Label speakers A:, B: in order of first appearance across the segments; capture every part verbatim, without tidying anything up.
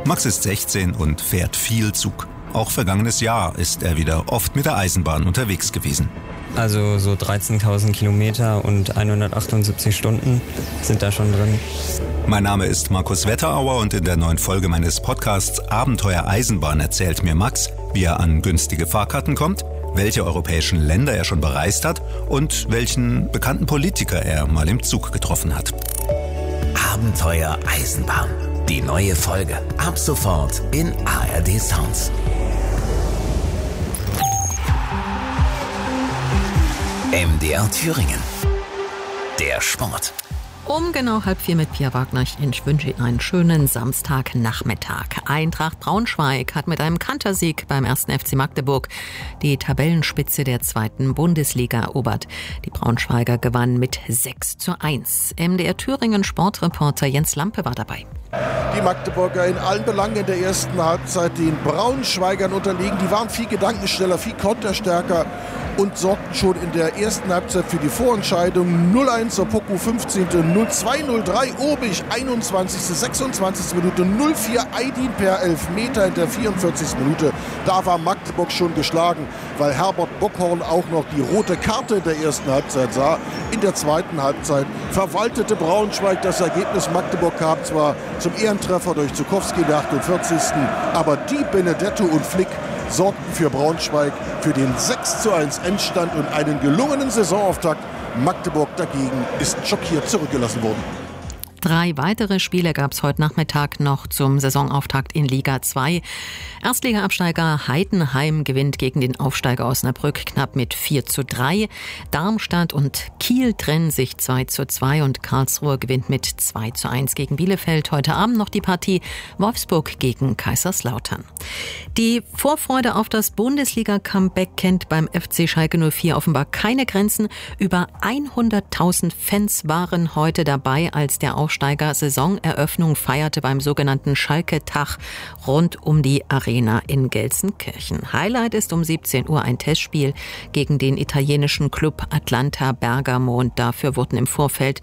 A: Max ist sechzehn und fährt viel Zug. Auch vergangenes Jahr ist er wieder oft mit der Eisenbahn unterwegs gewesen.
B: Also so dreizehntausend Kilometer und hundertachtundsiebzig Stunden sind da schon drin.
A: Mein Name ist Markus Wetterauer und in der neuen Folge meines Podcasts Abenteuer Eisenbahn erzählt mir Max, wie er an günstige Fahrkarten kommt, welche europäischen Länder er schon bereist hat und welchen bekannten Politiker er mal im Zug getroffen hat.
C: Abenteuer Eisenbahn. Die neue Folge. Ab sofort in A R D Sounds. M D R Thüringen. Der Sport.
D: Um genau halb vier mit Pia Wagner. Ich wünsche Ihnen einen schönen Samstagnachmittag. Eintracht Braunschweig hat mit einem Kantersieg beim ersten F C Magdeburg die Tabellenspitze der zweiten Bundesliga erobert. Die Braunschweiger gewannen mit sechs zu eins. M D R Thüringen Sportreporter Jens Lampe war dabei.
E: Die Magdeburger in allen Belangen in der ersten Halbzeit den Braunschweigern unterlegen. Die waren viel gedankenschneller, viel konterstärker und sorgten schon in der ersten Halbzeit für die Vorentscheidung. null eins zur Poku, fünfzehnte null zwei null drei Urbich, einundzwanzigste sechsundzwanzigste Minute, null vier Aydin per Elfmeter in der vierundvierzigsten Minute. Da war Magdeburg schon geschlagen, weil Herbert Bockhorn auch noch die rote Karte in der ersten Halbzeit sah. In der zweiten Halbzeit verwaltete Braunschweig das Ergebnis. Magdeburg kam zwar zum Ehrentreffer durch Zukowski in der achtundvierzigsten Aber die Benedetto und Flick sorgten für Braunschweig für den sechs zu eins Endstand und einen gelungenen Saisonauftakt. Magdeburg dagegen ist schockiert zurückgelassen worden.
D: Drei weitere Spiele gab es heute Nachmittag noch zum Saisonauftakt in Liga zwei. Erstliga-Absteiger Heidenheim gewinnt gegen den Aufsteiger Osnabrück knapp mit vier zu drei. Darmstadt und Kiel trennen sich zwei zu zwei und Karlsruhe gewinnt mit zwei zu eins gegen Bielefeld. Heute Abend noch die Partie Wolfsburg gegen Kaiserslautern. Die Vorfreude auf das Bundesliga-Comeback kennt beim F C Schalke null vier offenbar keine Grenzen. Über hunderttausend Fans waren heute dabei, als der Aufsteiger Saisoneröffnung feierte beim sogenannten Schalke-Tag rund um die Arena in Gelsenkirchen. Highlight ist um siebzehn Uhr ein Testspiel gegen den italienischen Club Atalanta Bergamo und dafür wurden im Vorfeld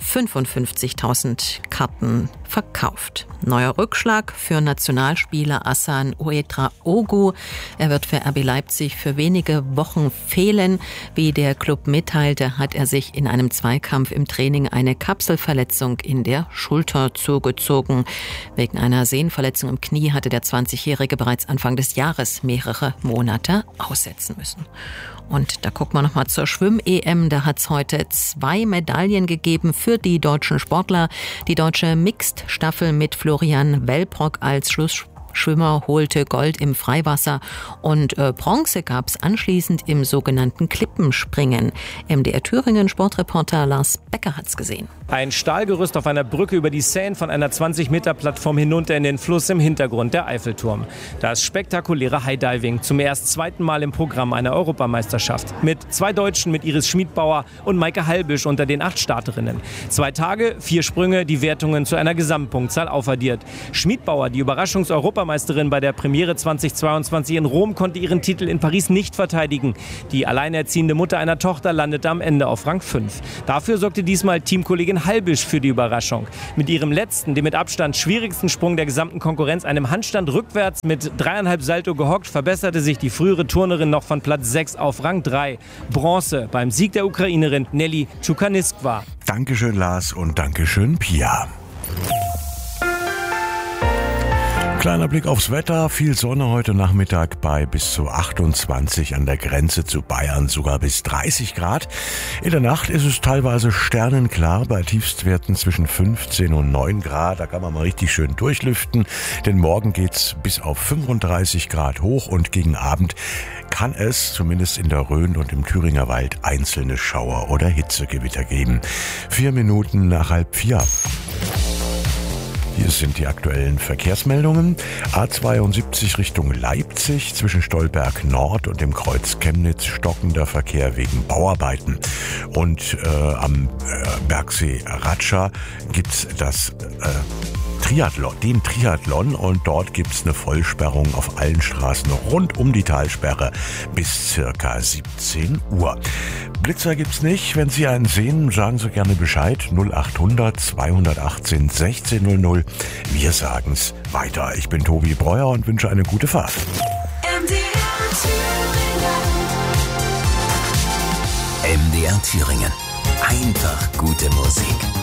D: fünfundfünfzigtausend Karten verkauft. Neuer Rückschlag für Nationalspieler Hassan Ouedraogo. Er wird für R B Leipzig für wenige Wochen fehlen. Wie der Club mitteilte, hat er sich in einem Zweikampf im Training eine Kapselverletzung in der Schulter zugezogen. Wegen einer Sehnenverletzung im Knie hatte der zwanzigjährige bereits Anfang des Jahres mehrere Monate aussetzen müssen. Und da gucken wir nochmal zur Schwimm-E M. Da hat es heute zwei Medaillen gegeben für die deutschen Sportler. Die deutsche Mixed-Staffel mit Florian Wellbrock als Schlussspieler Schwimmer holte Gold im Freiwasser und äh, Bronze gab es anschließend im sogenannten Klippenspringen. M D R Thüringen Sportreporter Lars Becker hat's gesehen.
F: Ein Stahlgerüst auf einer Brücke über die Seine von einer zwanzig Meter Plattform hinunter in den Fluss, im Hintergrund der Eiffelturm. Das spektakuläre High-Diving, zum erst zweiten Mal im Programm einer Europameisterschaft. Mit zwei Deutschen, mit Iris Schmidbauer und Maike Halbisch unter den acht Starterinnen. Zwei Tage, vier Sprünge, die Wertungen zu einer Gesamtpunktzahl aufaddiert. Schmidbauer, die Überraschungs-Europameisterin bei der Premiere zweitausendzweiundzwanzig in Rom, konnte ihren Titel in Paris nicht verteidigen. Die alleinerziehende Mutter einer Tochter landete am Ende auf Rang fünf. Dafür sorgte diesmal Teamkollegin Halbisch für die Überraschung. Mit ihrem letzten, dem mit Abstand schwierigsten Sprung der gesamten Konkurrenz, einem Handstand rückwärts mit dreieinhalb Salto gehockt, verbesserte sich die frühere Turnerin noch von Platz sechs auf Rang drei. Bronze beim Sieg der Ukrainerin Nelly Tschukaniskwa.
G: Dankeschön Lars und Dankeschön Pia. Kleiner Blick aufs Wetter, viel Sonne heute Nachmittag bei bis zu achtundzwanzig, an der Grenze zu Bayern sogar bis dreißig Grad. In der Nacht ist es teilweise sternenklar bei Tiefstwerten zwischen fünfzehn und neun Grad. Da kann man mal richtig schön durchlüften, denn morgen geht's bis auf fünfunddreißig Grad hoch und gegen Abend kann es zumindest in der Rhön und im Thüringer Wald einzelne Schauer oder Hitzegewitter geben. Vier Minuten nach halb vier. Hier sind die aktuellen Verkehrsmeldungen. A zweiundsiebzig Richtung Leipzig zwischen Stolberg Nord und dem Kreuz Chemnitz stockender Verkehr wegen Bauarbeiten. Und äh, am äh, Bergsee Ratscha gibt's das äh, Triathlon, den Triathlon, und dort gibt's eine Vollsperrung auf allen Straßen rund um die Talsperre bis circa siebzehn Uhr. Blitzer gibt's nicht. Wenn Sie einen sehen, sagen Sie gerne Bescheid. null achthundert zweihundertachtzehn sechzehnhundert. Wir sagen's weiter. Ich bin Tobi Breuer und wünsche eine gute Fahrt.
C: M D R Thüringen. Einfach gute Musik.